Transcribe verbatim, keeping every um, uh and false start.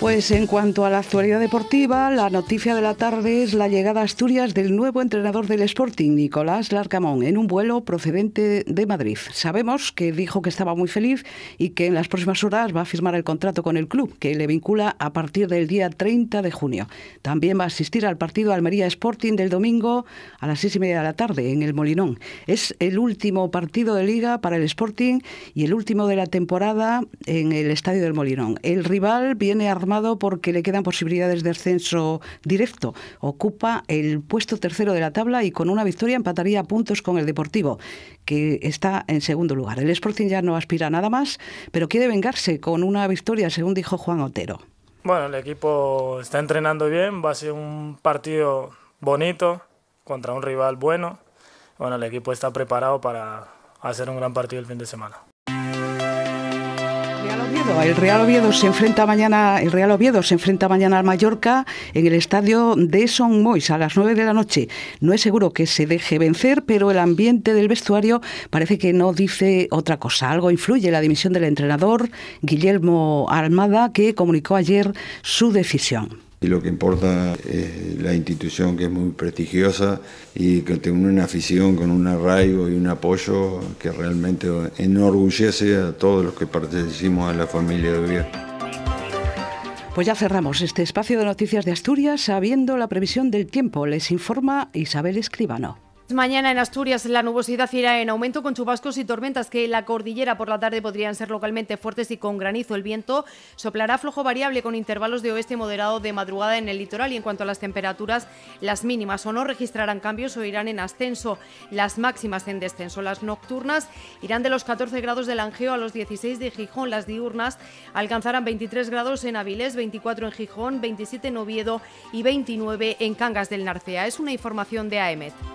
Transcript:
Pues en cuanto a la actualidad deportiva, la noticia de la tarde es la llegada a Asturias del nuevo entrenador del Sporting, Nicolás Larcamón, en un vuelo procedente de Madrid. Sabemos que dijo que estaba muy feliz y que en las próximas horas va a firmar el contrato con el club, que le vincula a partir del día treinta de junio. También va a asistir al partido Almería Sporting del domingo a las seis y media de la tarde en el Molinón. Es el último partido de Liga para el Sporting y el último de la temporada en el Estadio del Molinón. El rival viene armado porque le quedan posibilidades de ascenso directo. Ocupa el puesto tercero de la tabla y con una victoria empataría a puntos con el Deportivo, que está en segundo lugar. El Sporting ya no aspira a nada más, pero quiere vengarse con una victoria, según dijo Juan Otero. Bueno, el equipo está entrenando bien, va a ser un partido bonito contra un rival bueno. Bueno, el equipo está preparado para hacer un gran partido el fin de semana. El Real Oviedo se enfrenta mañana, el Real Oviedo se enfrenta mañana al Mallorca en el estadio de Son Moix a las nueve de la noche. No es seguro que se deje vencer, pero el ambiente del vestuario parece que no dice otra cosa. Algo influye la dimisión del entrenador Guillermo Almada, que comunicó ayer su decisión. Y lo que importa es la institución, que es muy prestigiosa y que tiene una afición con un arraigo y un apoyo que realmente enorgullece a todos los que pertenecemos a la familia de Oviedo. Pues ya cerramos este espacio de noticias de Asturias sabiendo la previsión del tiempo. Les informa Isabel Escribano. Mañana en Asturias la nubosidad irá en aumento con chubascos y tormentas que en la cordillera por la tarde podrían ser localmente fuertes y con granizo. El viento soplará flojo variable con intervalos de oeste moderado de madrugada en el litoral y en cuanto a las temperaturas, las mínimas o no registrarán cambios o irán en ascenso, las máximas en descenso. Las nocturnas irán de los catorce grados de Langreo a los dieciséis de Gijón, las diurnas alcanzarán veintitrés grados en Avilés, veinticuatro en Gijón, veintisiete en Oviedo y veintinueve en Cangas del Narcea. Es una información de A E M E T.